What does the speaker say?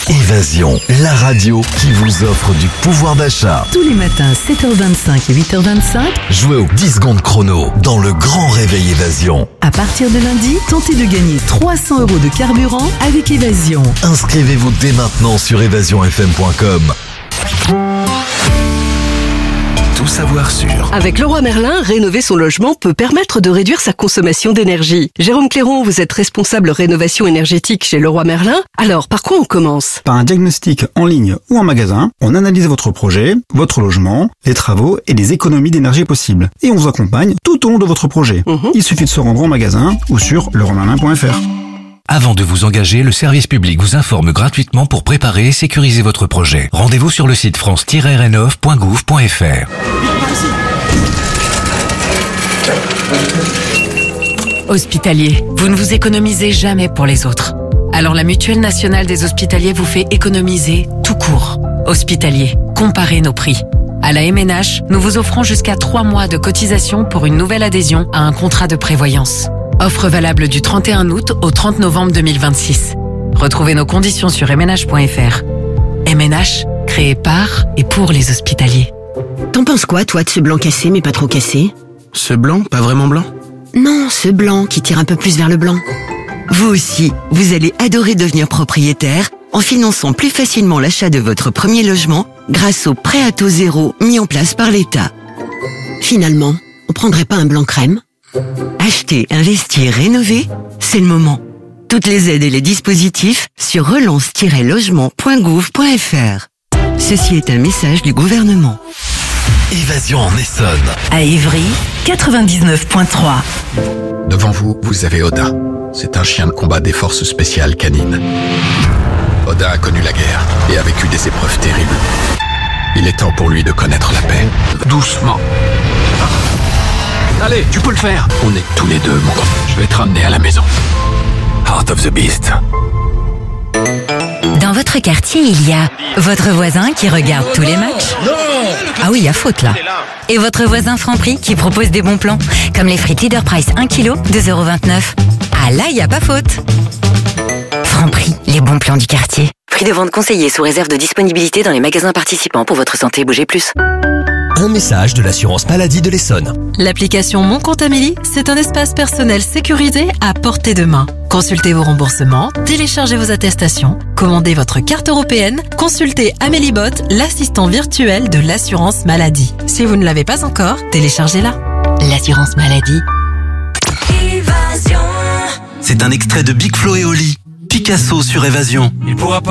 Évasion, la radio qui vous offre du pouvoir d'achat. Tous les matins, 7h25 et 8h25. Jouez au 10 secondes chrono dans le grand réveil Évasion. À partir de lundi, tentez de gagner 300 € de carburant avec Évasion. Inscrivez-vous dès maintenant sur évasionfm.com. Tout savoir sur. Avec Leroy Merlin, rénover son logement peut permettre de réduire sa consommation d'énergie. Jérôme Clairon, vous êtes responsable rénovation énergétique chez Leroy Merlin. Alors, par quoi on commence? Par un diagnostic en ligne ou en magasin, on analyse votre projet, votre logement, les travaux et les économies d'énergie possibles. Et on vous accompagne tout au long de votre projet. Il suffit de se rendre en magasin ou sur leroymerlin.fr. Avant de vous engager, le service public vous informe gratuitement pour préparer et sécuriser votre projet. Rendez-vous sur le site france-rénov.gouv.fr. Hospitalier, vous ne vous économisez jamais pour les autres. Alors la Mutuelle nationale des hospitaliers vous fait économiser tout court. Hospitalier, comparez nos prix. À la MNH, nous vous offrons jusqu'à 3 mois de cotisation pour une nouvelle adhésion à un contrat de prévoyance. Offre valable du 31 août au 30 novembre 2026. Retrouvez nos conditions sur mnh.fr. MNH, créé par et pour les hospitaliers. T'en penses quoi, toi, de ce blanc cassé, mais pas trop cassé? Ce blanc, pas vraiment blanc? Non, ce blanc qui tire un peu plus vers le blanc. Vous aussi, vous allez adorer devenir propriétaire en finançant plus facilement l'achat de votre premier logement grâce au prêt à taux zéro mis en place par l'État. Finalement, on prendrait pas un blanc crème? Acheter, investir, rénover, c'est le moment. Toutes les aides et les dispositifs sur relance-logement.gouv.fr. Ceci est un message du gouvernement. Évasion en Essonne. À Évry, 99.3. Devant vous, vous avez Oda. C'est un chien de combat des forces spéciales canines. Oda a connu la guerre et a vécu des épreuves terribles. Il est temps pour lui de connaître la paix. Doucement. Allez, tu peux le faire. On est tous les deux, mon grand. Je vais te ramener à la maison. Heart of the Beast. Dans votre quartier, il y a votre voisin qui regarde tous les matchs. Ah oui, il y a faute là. Et votre voisin Franprix qui propose des bons plans, comme les frites Leader Price 1 kg, 2,29 €. Ah là, il n'y a pas faute. Franprix, les bons plans du quartier. Prix de vente conseillé sous réserve de disponibilité dans les magasins participants. Pour votre santé, bougez plus. Un message de l'assurance maladie de l'Essonne. L'application Mon Compte Amélie, c'est un espace personnel sécurisé à portée de main. Consultez vos remboursements, téléchargez vos attestations, commandez votre carte européenne, consultez Amélibot, l'assistant virtuel de l'assurance maladie. Si vous ne l'avez pas encore, téléchargez-la. L'assurance maladie. C'est un extrait de Big Flo et Oli. Picasso sur Évasion. Il pourra pas